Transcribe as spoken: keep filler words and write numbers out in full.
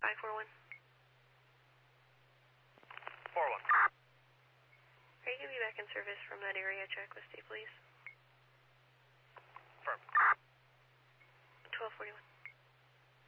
five four one. four one. Are you going to be back in service from that area check with Steve, please?